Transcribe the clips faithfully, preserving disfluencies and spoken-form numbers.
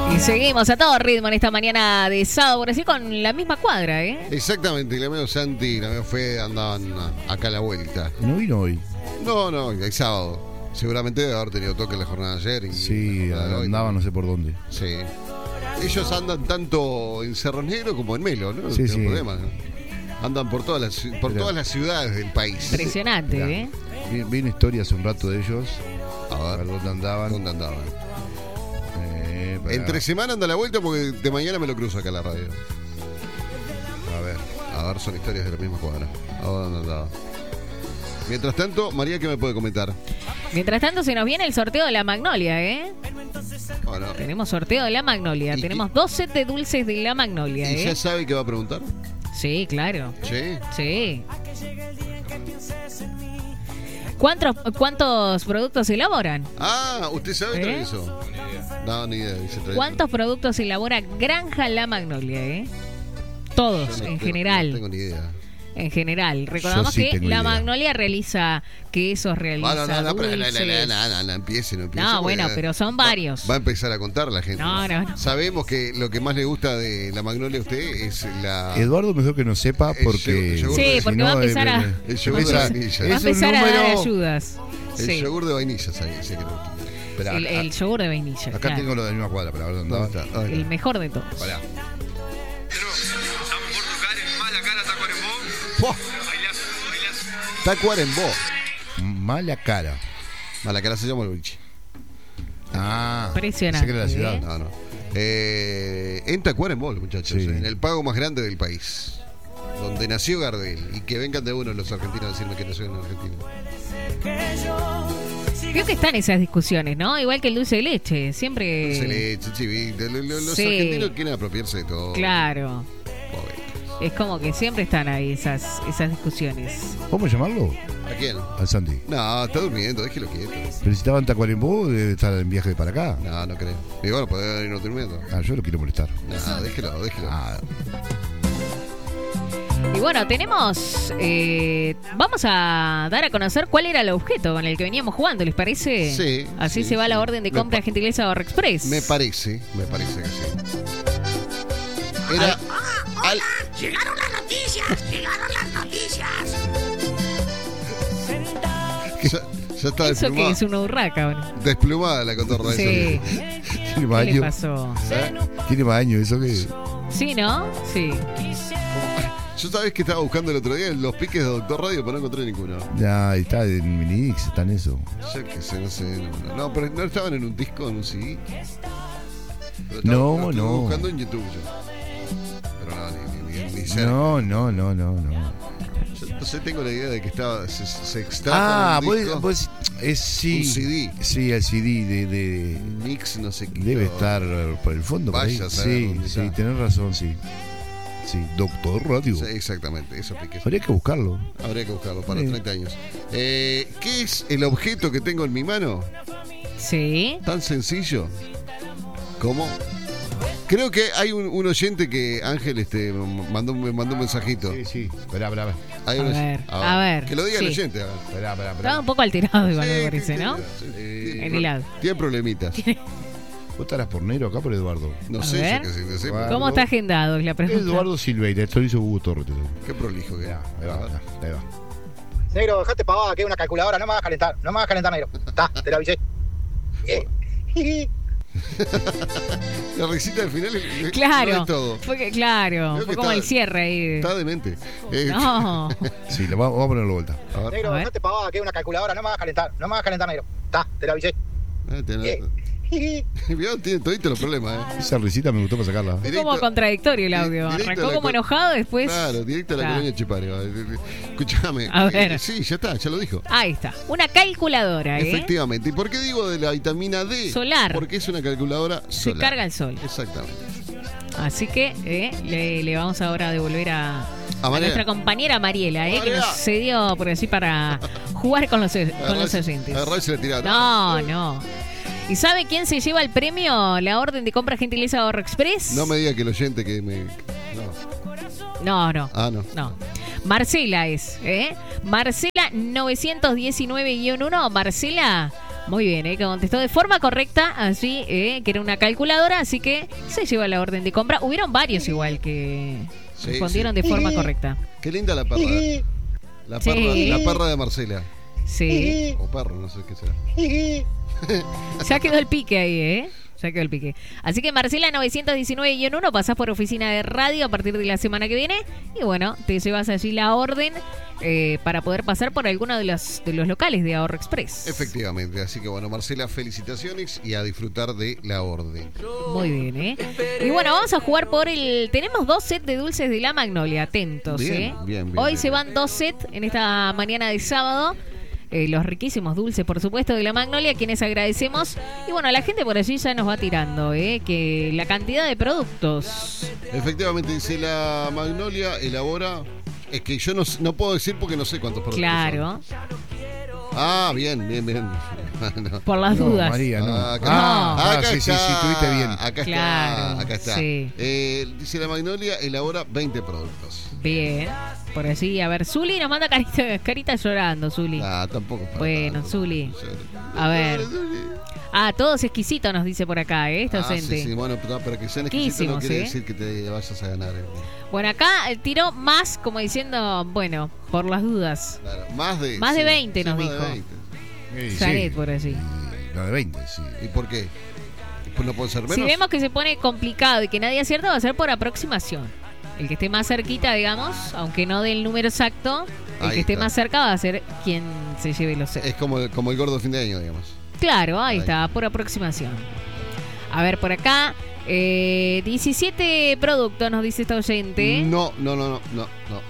Y seguimos a todo ritmo en esta mañana de sábado, por así con la misma cuadra, ¿eh? Exactamente, el amigo Santi y el amigo Fede andaban acá a la vuelta. ¿No vino hoy? No, no, el sábado. Seguramente debe haber tenido toque en la jornada de ayer. Y sí, andaba no sé por dónde. Sí. Ellos andan tanto en Cerro Negro como en Melo, ¿no? Sí, no sí. Problema, ¿no? Andan por todas las por Pero, todas las ciudades del país. Impresionante, Mirá, ¿eh? Vi, vi una historia hace un rato de ellos. A ver, A ver dónde andaban. ¿Dónde andaban? Eh, para- Entre semana anda la vuelta porque de mañana me lo cruzo acá en la radio. A ver. A ver, son historias de la misma cuadra. ¿A dónde andaba? Mientras tanto, María, ¿qué me puede comentar? Mientras tanto se nos viene el sorteo de la Magnolia, ¿eh? Bueno, Tenemos sorteo de la Magnolia. ¿Y Tenemos qué? dos sets de dulces de la Magnolia, ¿y ¿eh? ya sabe qué va a preguntar? Sí, claro. Sí. Sí. ¿Cuántos, ¿Cuántos productos se elaboran? Ah, ¿usted sabe ¿Eh? traer eso? No, ni idea. Dice traer ¿Cuántos productos elabora Granja La Magnolia, eh? Todos, eso. Yo no en tengo- general. No tengo ni idea. En general. Recordamos sí que tengo La idea. Magnolia realiza quesos, realiza Ah, no, no, no, pero no, no, dulces. no, no, no, no empiece, no empiece. No, porque bueno, pero son varios. Va, va a empezar a contar la gente. No, no, no. Sabemos que lo que más le gusta de la Magnolia a usted es la... Eduardo mejor que no sepa El porque... yogur- Sí, si porque no, va a empezar eh, a, eh, El yogur de esa- vainilla. va a es un empezar a dar número- ayudas. El Sí. yogur de vainilla, sí, sí que lo Esperá, El, acá, el yogur de vainilla. acá claro. tengo lo de la misma cuadra, pero a ver dónde ¿Dónde andaba. está? Ahí El está. mejor de todos. Pará. Estamos por tocar en Mala Cara Tacuarembó. ¡Pua! Bailazo, bailazo. Tacuarembó. Mala cara. A la cara se llama el boliche. Ah, Impresionante, pensé que era la ciudad. ¿eh? No, no. Eh, en Tacuarembó, muchachos. Sí. En el pago más grande del país. Donde nació Gardel. Y que vengan de uno los argentinos a decirme que nació en Argentina. Creo que están esas discusiones, ¿no? Igual que el dulce de leche. Siempre. Dulce de leche, chivito. Lo- lo- Los Sí. argentinos quieren apropiarse de todo. Claro. Pobre. Es como que siempre están ahí esas, esas discusiones. ¿Cómo llamarlo? ¿A quién? Al Santi. No, está durmiendo, déjelo quieto. Pero si estaba en Tacuarembó, debe estar en viaje para acá. No, no creo. Y bueno, puede irnos durmiendo. Ah, yo lo quiero molestar. No, déjelo, déjelo. Ah, Y bueno, tenemos. eh, vamos a dar a conocer cuál era el objeto con el que veníamos jugando, ¿les parece? Sí, Así sí, se va sí. la orden de Me compra pa- gentileza Ahorro Express. Me parece, me parece que sí. Era. al- Llegaron las noticias, llegaron las noticias. ya, ya está Eso que desplumada. es una urraca, ¿o no? Desplumada la cotorra Sí. esa. tiene ¿Qué le baño. pasó? ¿Eh? Tiene baño, eso que. Sí, ¿no? Sí. Yo sabés que estaba buscando el otro día los piques de Doctor Radio, pero no encontré ninguno. Ya, ahí está en Minix, está en eso. Yo qué sé, no sé. No, no, pero no estaban en un disco, en un C D. Pero estaba- No, lo estuve no. buscando en YouTube yo. Pero no, ni, ni, ni, ni cerca. No, no, no, no, no. Yo entonces tengo la idea de que estaba, se, se extrajo Ah, un vos, disco, vos- es sí. un C D. Sí, el C D de, de- un mix, no sé qué. debe estar por el fondo. por ahí. Vaya a saber Sí, dónde sí, está. tenés razón, sí. Sí, Doctor Radio. Sí, exactamente, esos piques. Habría que buscarlo. Habría que buscarlo para Sí. treinta años. Eh, ¿Qué es el objeto que tengo en mi mano? Sí. Tan sencillo como. Creo que hay un, un oyente que Ángel este, mandó, me mandó un mensajito. Sí, sí. Esperá, esperá, esperá. Hay A un- ver, a ver, Que lo diga sí. el oyente. a ver. Esperá, esperá, esperá. Estaba un poco alterado igual, Sí, me parece, sí, ¿no? sí, sí. En helado. Tiene problemitas. ¿Vos estarás por negro acá por Eduardo? No A sé, ver. yo qué sé, no sé. Bueno. ¿Cómo está agendado? Es la pregunta. Eduardo Silveira, esto lo hizo Hugo Torres. Qué prolijo que Mirá, ahí A va, ver. ahí va. Negro, dejate pavada, que es una calculadora, no me hagas calentar, no me hagas calentar, negro. Está, te la avisé. Eh. La risita del final es- es- Claro. no es todo. Fue que, claro, Creo fue que como está- el cierre ahí. de- Está demente. Eh, No. Sí, lo vamos, vamos a ponerlo de vuelta. A ver. Negro, A ver. dejate pavada, que es una calculadora, no me hagas calentar, no me hagas calentar, negro. Está, te la avisé. Eh, tiene- Eh. Mirá, tiene todito los problemas, ¿eh? Esa risita me gustó para sacarla. Fue Directo- como contradictorio el audio. di- directo Arrancó a la como co- enojado, después. Claro, directo a la Claro. colonia Chipario. Escúchame. A ver. Eh, Sí, ya está, ya lo dijo. Ahí está. Una calculadora, ¿eh? Efectivamente. ¿Y por qué digo de la vitamina D? Solar. Porque es una calculadora Se solar. carga el sol. Exactamente. Así que eh, le, le vamos ahora a devolver a, a Mariela. nuestra compañera Mariela, eh, que Mariela. nos cedió por así para jugar con los, con los oyentes. Agarrá y se la tirá. No, no. ¿Y sabe quién se lleva el premio? La orden de compra gentileza Ahorro Express. No me diga que el oyente que me. No. No, no. Ah, no. No. Marcela es, ¿eh? Marcela novecientos diecinueve guión uno. Marcela Muy bien, ¿eh? Que contestó de forma correcta, así, eh, que era una calculadora, así que se lleva la orden de compra. Hubieron varios igual que Sí, respondieron sí. de forma correcta. Qué linda la perra. La perra, Sí. la perra de Marcela. Sí. O perro, no sé qué será. Ya quedó el pique ahí, ¿eh? Ya quedó el pique. Así que Marcela novecientos diecinueve guion uno, pasás por oficina de radio a partir de la semana que viene y bueno, te llevas allí la orden eh, para poder pasar por alguno de los, de los locales de Ahorro Express. Efectivamente, así que bueno, Marcela, felicitaciones y a disfrutar de la orden. Muy bien, ¿eh? Y bueno, vamos a jugar por el... Tenemos dos sets de dulces de la Magnolia, atentos, Bien, ¿eh? bien, bien, Hoy bien, se bien. van dos sets en esta mañana de sábado. Eh, los riquísimos dulces, por supuesto, de la Magnolia, quienes agradecemos. Y bueno, la gente por allí ya nos va tirando, ¿eh? Que la cantidad de productos. Efectivamente, dice la Magnolia, elabora. Es que yo no, no puedo decir porque no sé cuántos productos Claro, son. Ah, bien, bien, bien. No. por las No, dudas. María, no. Ah, acá, Ah, acá sí, sí, está, sí, estuviste bien. Acá Claro, está, acá está. sí. Eh, dice la Magnolia, elabora veinte productos. Bien, por allí. A ver, Zuli nos manda carita, carita llorando, Zuli. Ah, tampoco. para Bueno, tanto. Zuli. A ver. Ah, todos exquisitos nos dice por acá, ¿eh? Esta Ah, docente. sí, sí, bueno, pero, pero que sean exquisitos no Riquísimos, quiere ¿eh? decir que te vayas a ganar. eh. Bueno, acá eh, tiró más, como diciendo, bueno, por las dudas. Claro, más de... Más de sí, veinte sí, nos más de dijo. veinte. Eh, Janet por allí. Y la de veinte, sí. ¿Y por qué? Pues no puede ser menos. Si vemos que se pone complicado y que nadie acierta, va a ser por aproximación. El que esté más cerquita, digamos, aunque no del número exacto, el Ahí que esté está. más cerca va a ser quien se lleve los sets. Es como el, como el gordo fin de año, digamos. Claro, ahí Ahí. está, por aproximación. A ver, por acá, eh, diecisiete productos, nos dice esta oyente. No, no, no, no, no, no.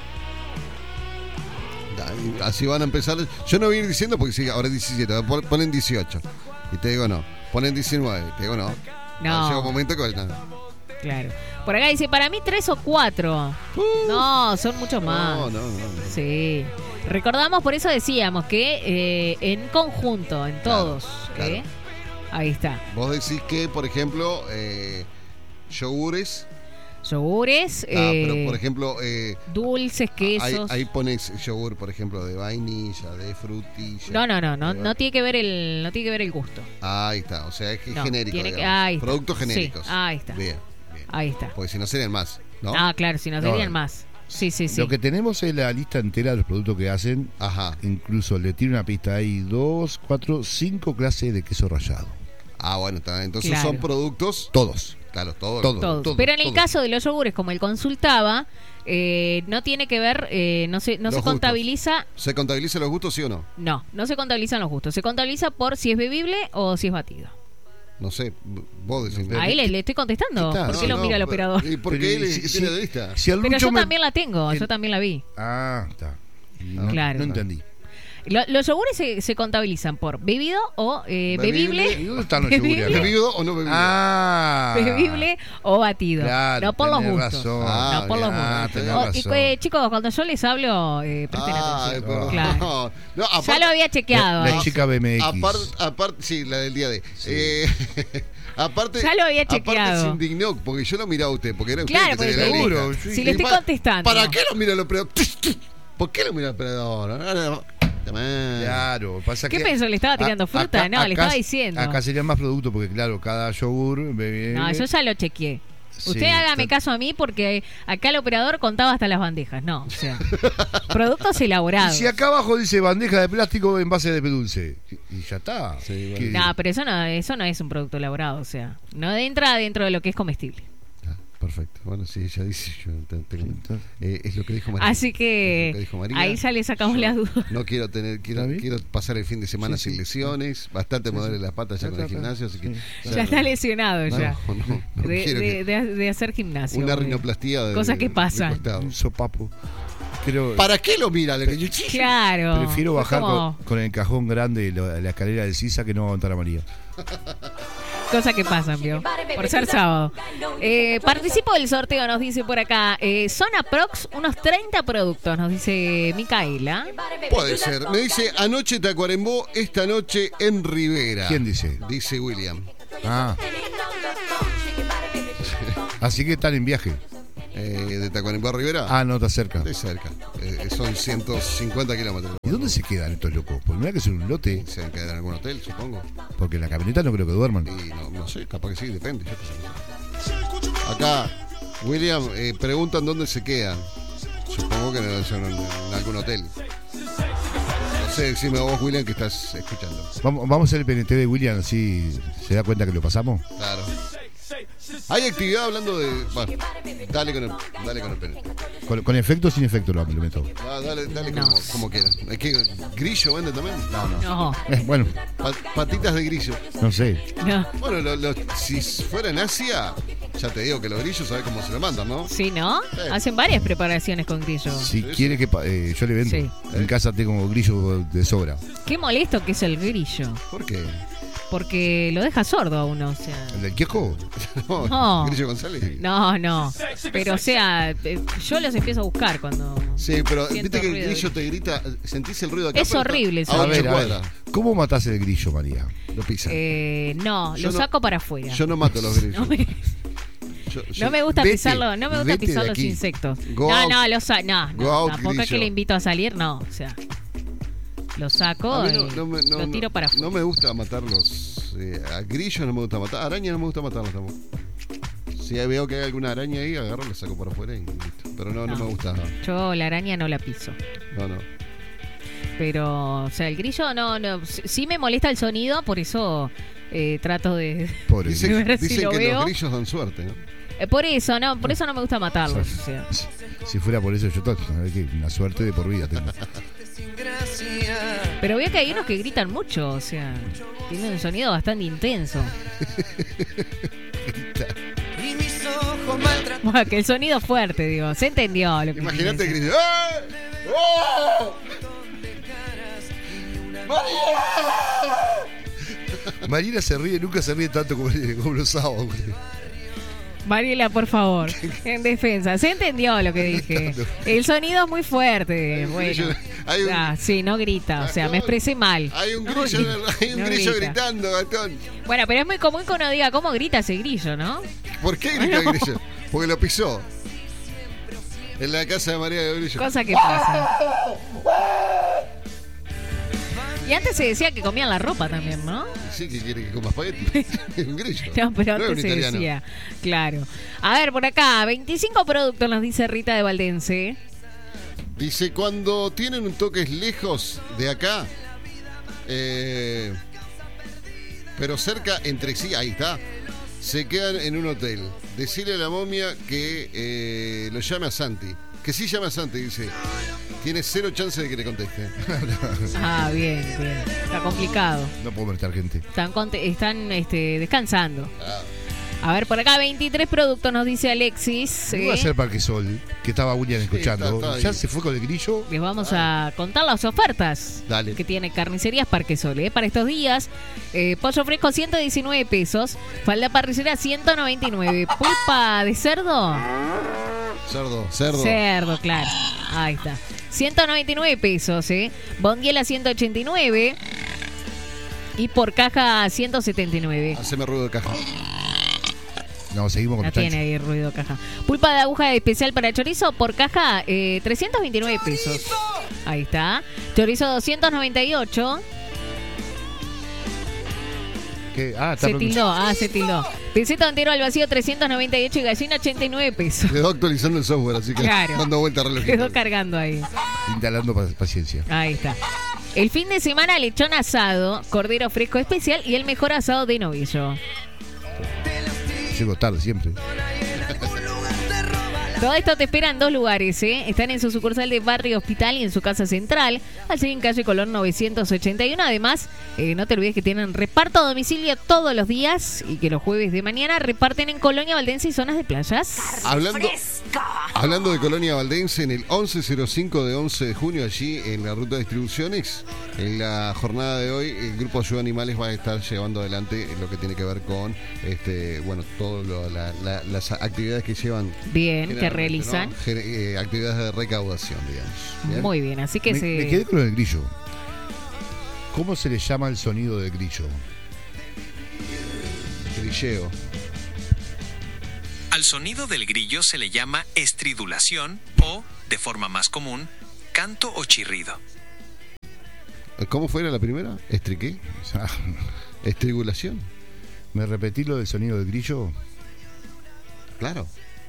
Da, y Así van a empezar. Yo no voy a ir diciendo porque sí, ahora es diecisiete, pon- ponen dieciocho. Y te digo no. Ponen diecinueve, te digo no. No. Ahora llega un momento que no. Claro. Por acá dice, para mí tres o cuatro. No, son muchos más. No, no, no, no. Sí. Recordamos, por eso decíamos que eh, en conjunto, en todos. claro. ¿eh? Ahí está. Vos decís que, por ejemplo, eh, yogures. Yogures, Ah, eh, pero por ejemplo, eh, dulces, ahí, quesos. ahí pones yogur, por ejemplo, de vainilla, de frutilla. No, no, no, no, de- no tiene que ver el, no tiene que ver el gusto. Ahí está, o sea, es que es No, genérico. tiene que- digamos. ahí está. Productos Sí, genéricos. ahí está. Bien, bien. Ahí está. Porque si no serían más, ¿no? Ah, claro, si no No, serían eh. más. Sí, sí, sí. Lo que tenemos es la lista entera de los productos que hacen. Ajá. Incluso le tiro una pista. Hay dos, cuatro, cinco clases de queso rallado. Ah, bueno, está. Entonces Claro. son productos. Todos. Claro, todos. Todo. Todos. todo, Pero en el todo. caso de los yogures, como él consultaba, eh, no tiene que ver, eh, no se, no Los se gustos. contabiliza, ¿Se contabilizan los gustos, sí o no? no, no se contabilizan los gustos. Se contabiliza por si es bebible o si es batido. No sé, vos decís. Ahí le, le estoy contestando. ¿Qué tal? ¿Por qué No, lo no, mira el pero- operador? ¿Y por Pero, qué él si- es- si- tiene la lista? Si al Pero Lucho yo me- también la tengo, el- yo también la vi. Ah, está. No, Claro. no entendí. Lo- los yogures se, se contabilizan por bebido o eh, Bebible. bebible, ¿Y dónde están los Bebible. yogures acá? ¿Bebido o no bebido? Ah. bebible o batido. Claro, no por los tenés gustos. razón. Ah, no por los bien. gustos. Ah, tenés Oh, y, razón. eh, chicos, cuando yo les hablo, eh, presten Ah, atención. pero- Claro. no, no, Ya aparte- lo había chequeado. La eh. chica B M X. Aparte, aparte, sí, la del día de. Eh, aparte, Ya lo había aparte chequeado. se indignó porque yo lo miraba a usted, porque era usted Claro, que porque tenía la seguro, lista. sí. si le Y estoy pa- contestando. ¿Para qué lo mira el operador? ¿Por qué lo mira el operador? Claro, pasa ¿Qué que pensó? ¿Le estaba tirando a- fruta? acá- No, le acá- estaba diciendo. Acá serían más productos porque, claro, cada yogur. bebé- No, yo ya lo chequeé. Sí, Usted hágame está- caso a mí porque acá el operador contaba hasta las bandejas. No, o sea, productos Y elaborados. si acá abajo dice bandeja de plástico en base de dulce. Y ya está. Sí, ¿Qué- No, pero eso no, eso no es un producto elaborado, o sea, no entra dentro de lo que es comestible. Ah, perfecto. Bueno, sí, ella dice, yo te- tengo- eh, es lo que dijo María. Así Es lo que que dijo María. ahí ya le sacamos Yo las dudas. No quiero tener, quiero, ¿Está bien? quiero pasar el fin de semana Sí, sin sí. lesiones, bastante me duele las patas ya Está, con el está, gimnasio, así que sí. Ya está lesionado no, ya. no, no, no de, quiero de- que- de- de hacer gimnasio. una muy bien. rinoplastía de, Cosas que de- pasan. de costado. Un sopapo. Creo, ¿Para qué lo mira? Le- Claro. prefiero fue bajar como con, con el cajón grande la, la escalera del Sisa que no aguantar a María. Cosas que pasan, ¿vio? Por ser sábado. Eh, participo del sorteo, nos dice por acá. Eh, son aprox unos treinta productos, nos dice Micaela. Puede ser. Me dice, anoche Tacuarembó, esta noche en Rivera. ¿Quién dice? Dice William. Ah. Así que están en viaje. eh, de Tacuarembó a Rivera. Ah, no, está cerca. Estoy cerca. Eh, son ciento cincuenta kilómetros. ¿Y dónde se quedan estos locos? Porque mira que es un lote. Se van a quedar en algún hotel, supongo. Porque en la camioneta no creo que duerman. Y no, no sé, capaz que sí, depende. Yo qué sé. Acá, William, eh, preguntan dónde se quedan. Supongo que no, son en, en algún hotel. No sé, decime vos, William, que estás escuchando. Vamos, vamos a hacer el P N T de William, así se da cuenta que lo pasamos. Claro. Hay actividad hablando de. Bueno, dale con el, dale con el pene. Con, con efecto o sin efecto lo, lo meto. Ah, dale, dale No. como, como quieras. Es que grillo vende también. No, no. No, Eh, bueno, Pa- patitas de grillo. no sé. no. Bueno, lo- lo- si fuera en Asia, ya te digo que los grillos sabes cómo se lo mandan, ¿no? Sí, ¿no? Sí. Hacen varias preparaciones con grillo. Si Sí, quiere que pa- eh, yo le vendo. Sí. En casa tengo grillo de sobra. Qué molesto que es el grillo. ¿Por qué? Porque lo deja sordo a uno, o sea. ¿El del kiosco? No, No. Grillo González. No, no. Pero o sea, eh, yo los empiezo a buscar cuando. Sí, pero Siento viste que el ruido. grillo te grita, ¿sentís el ruido acá? Es Pero está horrible ese A A ocho ver, a ver. cuadras. ¿Cómo matás el grillo, María? Lo pisa. Eh, no, Yo lo no- saco para afuera. Yo no mato los grillos. No me, Yo- yo- no me gusta Vete, pisarlo, no me gusta vete pisar de los aquí. insectos. Go no, out. no, los sa- no, Go no, out, tampoco es que grillo. le invito a salir, no, o sea, lo saco A mí y no, no me, no, lo tiro no- para afuera. no me gusta matarlos. Eh, a grillos no me gusta matar. Arañas no me gusta matarlos tampoco. Si veo que hay alguna araña ahí, agarro, la saco por afuera y listo. Pero no, no, No. me gusta. Yo la araña no la piso. No, no. Pero, o sea, el grillo no, no, sí sí me molesta el sonido, por eso eh, trato de... Pobre Dice- grillo. ver si dicen lo que veo. los grillos dan suerte, ¿no? eh, por eso, no, por eso no me gusta matarlos. O sea. Si fuera por eso, yo to- sabés que una suerte de por vida tengo. Pero veo que hay unos que gritan mucho, o sea, tienen un sonido bastante intenso. Bueno, que el sonido es fuerte, digo, se entendió lo que Imagínate el quise grillo. ¡Eh! ¡Oh! Marina se ríe, nunca se ríe tanto como, como los sábados. Mariela, por favor, en defensa. Se entendió lo que dije. El sonido es muy fuerte. Bueno, Hay un- ah, sí, no grita. O sea, me expresé mal. Hay un No grillo, grita, hay un no grillo grita. gritando, Gastón. Bueno, pero es muy común que uno diga, ¿cómo grita ese grillo, no? ¿Por qué grita el grillo? Porque lo pisó. En la casa de María de Grillo. Cosa que pasa. Y antes se decía que comían la ropa también, ¿no? Sí, que quiere que coma espagueti. Es un grillo. No, pero No es un antes se italiano. decía. Claro. A ver, por acá, veinticinco productos nos dice Rita de Valdense. Dice, cuando tienen un toque lejos de acá, eh, pero cerca entre sí, ahí está, se quedan en un hotel. Decirle a la momia que eh, lo llame a Santi. Que sí llame a Santi, dice. Tiene cero chance de que le conteste. Ah, bien, bien. Está complicado. No puedo meter gente. Están, conte- están este, descansando. Ah, A ver, por acá veintitrés productos nos dice Alexis. ¿Qué va a ¿eh? hacer Parquesol? Que estaba William escuchando. está- está ahí. ya se fue con el grillo. Les vamos a contar las ofertas Dale. que tiene Carnicerías Parquesol. ¿eh? Para estos días, eh, pollo fresco ciento diecinueve pesos, falda parrillera ciento noventa y nueve, pulpa de cerdo, cerdo, cerdo. cerdo, claro, ahí está, ciento noventa y nueve pesos, ¿eh? Bondiela ciento ochenta y nueve y por caja ciento setenta y nueve. Haceme ruido de caja. No, seguimos con No el chancho. tiene ahí ruido caja. Pulpa de aguja especial para chorizo por caja eh, trescientos veintinueve pesos. Ahí está. Chorizo doscientos noventa y ocho. ¿Qué? Ah, está Se re- tildó, ah, se tildó. Pincito entero al vacío trescientos noventa y ocho y gallina ochenta y nueve pesos. Quedó actualizando el software, así que Claro. dando vuelta reloj. Quedó cargando ahí. instalando pa- paciencia. Ahí está. El fin de semana lechón asado, cordero fresco especial y el mejor asado de novillo. Llego tarde siempre. Todo esto te espera en dos lugares, ¿eh? Están en su sucursal de Barrio Hospital y en su casa central, allí en calle Colón novecientos ochenta y uno. Además, eh, no te olvides que tienen reparto a domicilio todos los días y que los jueves de mañana reparten en Colonia Valdense y zonas de playas. Hablando, hablando de Colonia Valdense, en el once cero cinco de once de junio, allí en la ruta de distribuciones, en la jornada de hoy, el Grupo Ayuda a Animales va a estar llevando adelante lo que tiene que ver con, este, bueno, todas la, la, las actividades que llevan. Bien, que generalmente, realizan. ¿no? Gen- eh, actividades de recaudación, digamos. ¿Bien? Muy bien, así que Me, se... me quedé con el grillo. ¿Cómo se le llama el sonido del grillo? Grilleo. Al sonido del grillo se le llama estridulación o, de forma más común, canto o chirrido. ¿Cómo fue la primera? ¿Estriqué? ¿Estrigulación? ¿Me repetí lo del sonido del grillo? Claro.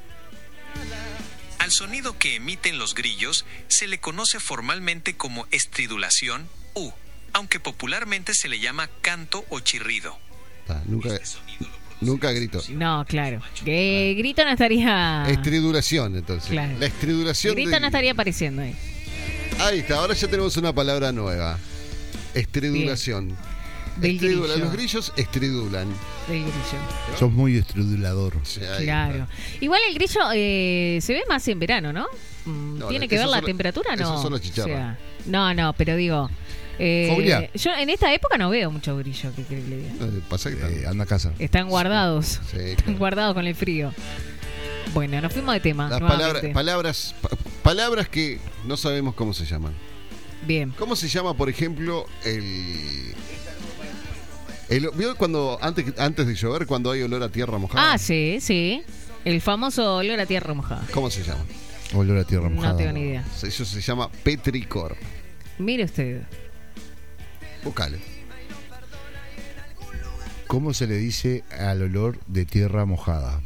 Al sonido que emiten los grillos se le conoce formalmente como estridulación u, aunque popularmente se le llama canto o chirrido. Ah, nunca, nunca grito. No, claro. Que grito no estaría. Estridulación, entonces. Claro. La estridulación. Grito del- no estaría apareciendo ahí. Ahí está, ahora ya tenemos una palabra nueva. Estridulación. Del Estridula- grillo. Los grillos estridulan. Del grillo. Sos muy estridulador. Sí, ahí Claro. está. Igual el grillo eh, se ve más en verano, ¿no? Mm, No, ¿Tiene la- que ver esos la son- temperatura? No. esos son los chicharras. O sea, no, no, pero digo. eh, Foglia. yo en esta época no veo mucho grillo, ¿qué quiere que le diga? Eh, Pasa que Eh, están- anda a casa. Están guardados. Sí, Están claro. guardados con el frío. Bueno, nos fuimos de tema. Las nuevamente. palabras, palabras, pa- palabras que no sabemos cómo se llaman. Bien. ¿Cómo se llama, por ejemplo, el. el ¿Vio cuando antes, antes de llover, cuando hay olor a tierra mojada? Ah, sí, sí. El famoso olor a tierra mojada. ¿Cómo se llama? Olor a tierra mojada. No tengo ni idea. Eso se llama petricor. Mire usted. Buscale. ¿Cómo se le dice al olor de tierra mojada?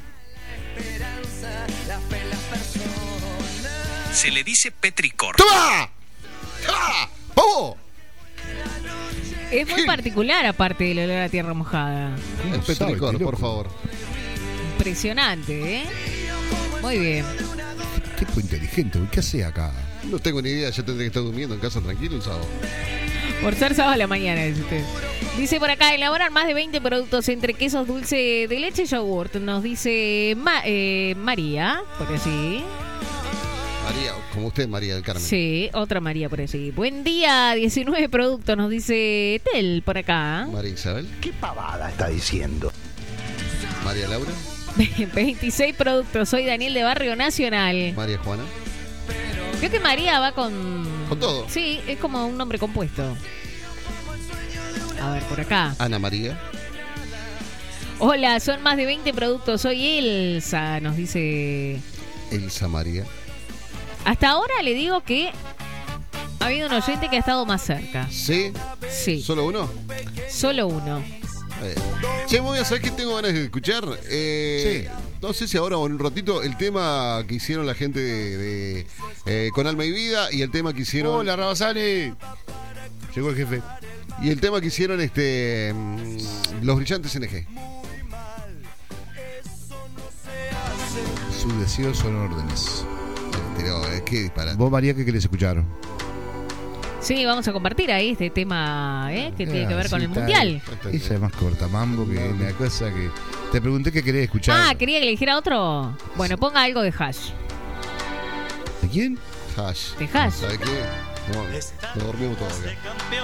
Se le dice petricor. ¡Toma! ¡Toma! ¡Bobo! Es muy ¿Qué? particular, aparte del olor a tierra mojada. El ¿Cómo sabe, petricor, este por loco? favor. Impresionante, ¿eh? Muy bien. Tipo inteligente, güey. ¿Qué hace acá? No tengo ni idea, yo tendré que estar durmiendo en casa tranquilo un sábado. Por ser sábado a la mañana, dice usted. Dice por acá, elaboran más de veinte productos entre quesos, dulce de leche y yogurt. Nos dice Ma- eh, María, por así. María, como usted, María del Carmen. Sí, otra María por así. Buen día, diecinueve productos, nos dice Tel por acá. María Isabel. ¿Qué pavada está diciendo? María Laura. veintiséis productos, soy Daniel de Barrio Nacional. María Juana. Creo que María va con... Con todo. Sí, es como un nombre compuesto. A ver, por acá. Ana María. Hola, son más de veinte productos, soy Elsa, nos dice... Elsa María. Hasta ahora le digo que ha habido un oyente que ha estado más cerca. ¿Sí? Sí, ¿Solo uno? solo uno. Eh. Che, voy a saber que tengo ganas de escuchar. Eh, No sé si ahora o en un ratito el tema que hicieron la gente de, de, eh, Con Alma y Vida y el tema que hicieron. ¡Hola, Rabasani! Llegó el jefe. Y el tema que hicieron este mm, Los Brillantes N G. Sus deseos son órdenes. Pero es que disparate. ¿Vos, María, qué querés escuchar? Sí, vamos a compartir ahí este tema ¿eh? que tiene que ver con el está Mundial. ahí. Ella es más cortamambo que una cosa que... Te pregunté qué querés escuchar. Ah, quería que le dijera otro. Bueno, ponga algo de hash. ¿De quién? Hash. De hash. ¿Sabe qué? No, nos dormimos todos acá.